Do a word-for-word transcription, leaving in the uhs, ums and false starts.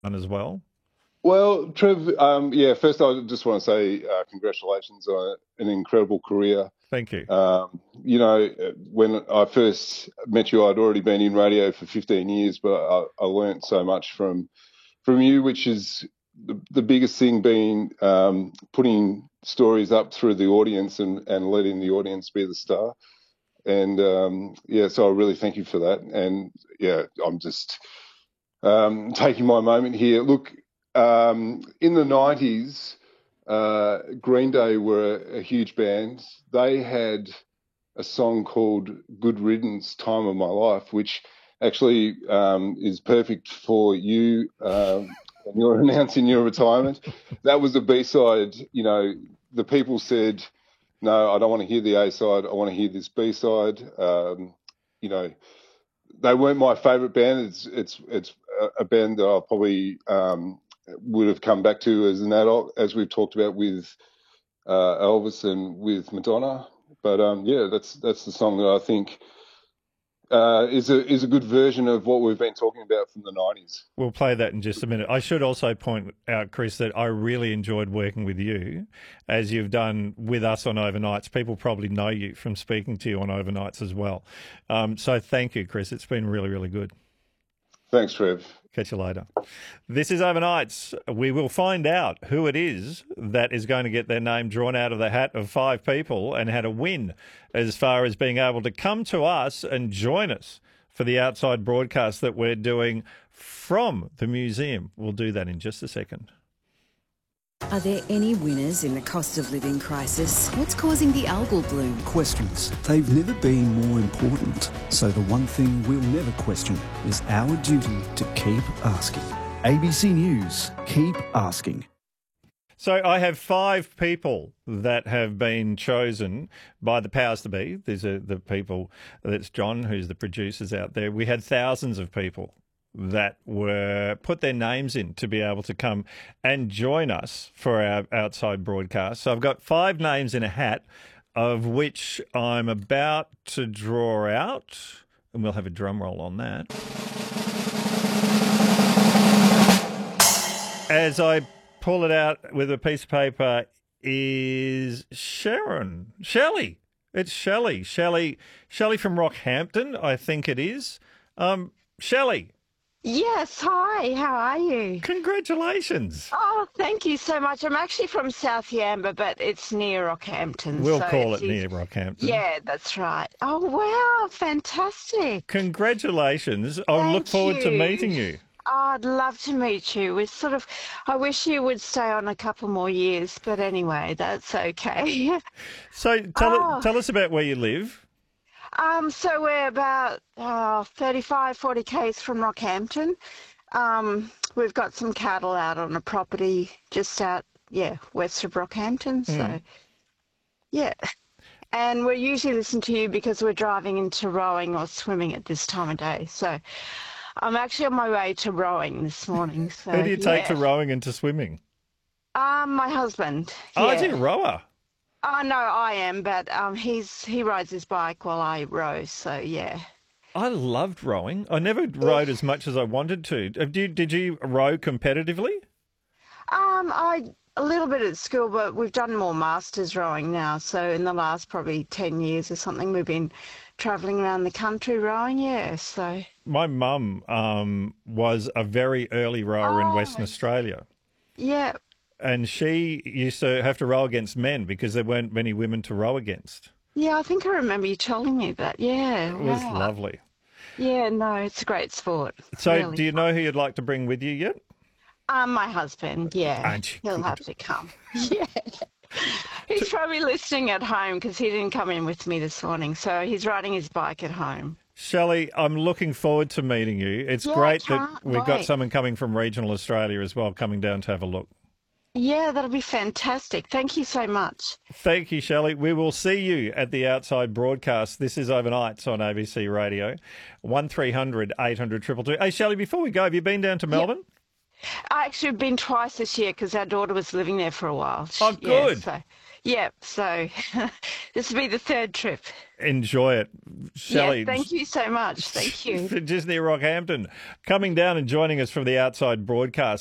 as well. Well, Trev, um, yeah, first I just want to say uh, congratulations on an incredible career. Thank you. Um, you know, uh, when I first met you, I'd already been in radio for fifteen years, but I, I learned so much from from you, which is the, the biggest thing being um, putting stories up through the audience and, and letting the audience be the star. And um, yeah, so I really thank you for that. And yeah, I'm just um, taking my moment here. Look, um, in the nineties, uh, Green Day were a, a huge band. They had a song called Good Riddance, Time of My Life, which actually um, is perfect for you um, when you're announcing your retirement. That was the B-side. You know, the people said, no, I don't want to hear the A-side. I want to hear this B-side. Um, you know, they weren't my favourite band. It's it's it's a band that I probably um, would have come back to as an adult, as we've talked about with uh, Elvis and with Madonna. But um, yeah, that's that's the song that I think uh, is a is a good version of what we've been talking about from the nineties. We'll play that in just a minute. I should also point out, Chris, that I really enjoyed working with you, as you've done with us on Overnights. People probably know you from speaking to you on Overnights as well. Um, so thank you, Chris. It's been really, really good. Thanks, Trev. Catch you later. This is Overnights. We will find out who it is that is going to get their name drawn out of the hat of five people and how to win as far as being able to come to us and join us for the outside broadcast that we're doing from the museum. We'll do that in just a second. Are there any winners in the cost of living crisis? What's causing the algal bloom? Questions. They've never been more important. So the one thing we'll never question is our duty to keep asking. A B C News, keep asking. So I have five people that have been chosen by the powers to be. These are the people, that's John, who's the producers out there. We had thousands of people that were put their names in to be able to come and join us for our outside broadcast. So I've got five names in a hat, of which I'm about to draw out, and we'll have a drum roll on that. As I pull it out with a piece of paper is Sharon. Shelley. It's Shelley. Shelley Shelley from Rockhampton, I think it is. Um, Shelley. Yes, hi, how are you? Congratulations. Oh, thank you so much. I'm actually from South Yamba, but it's near Rockhampton. We'll so call it it's near easy. Rockhampton. Yeah, that's right. Oh, wow, fantastic. Congratulations. I look Thank forward to you. meeting you. Oh, I'd love to meet you. We're sort of, I wish you would stay on a couple more years, but anyway, that's okay. So tell, Oh. it, tell us about where you live. Um, so we're about uh, thirty-five, forty k's from Rockhampton. Um, we've got some cattle out on a property just out, yeah, west of Rockhampton. So, Mm. yeah. And we usually listen to you because we're driving into rowing or swimming at this time of day. So I'm actually on my way to rowing this morning. So, Who do you take yeah. to rowing and to swimming? Um, my husband. Oh, yeah. is he a rower? Oh, no, I am, but um, he's he rides his bike while I row. So, yeah. I loved rowing. I never rowed as much as I wanted to. Did you, did you row competitively? Um, I a little bit at school, but we've done more masters rowing now. So in the last probably ten years or something, we've been travelling around the country rowing. Yeah, so My mum um, was a very early rower in Oh, Western Australia. yeah. And she used to have to row against men because there weren't many women to row against. Yeah, I think I remember you telling me that. Yeah, It was wow. lovely. Yeah, no, it's a great sport. So really. do you know who you'd like to bring with you yet? Um, my husband, yeah, Aren't you he'll good? have to come. Yeah. He's probably listening at home because he didn't come in with me this morning, so he's riding his bike at home. Shelley, I'm looking forward to meeting you. It's Yeah, great that can't we've got wait. someone coming from regional Australia as well, coming down to have a look. Yeah, that'll be fantastic. Thank you so much. Thank you, Shelley. We will see you at the outside broadcast. This is Overnights on A B C Radio. one three hundred eight hundred two two two. Hey, Shelley, before we go, have you been down to Melbourne? I actually have been twice this year because our daughter was living there for a while. Oh, good. Yeah, so, yeah, so this will be the third trip. Enjoy it. Shelley. Yeah, thank you so much. Thank you. Just near Rockhampton. Coming down and joining us from the outside broadcast.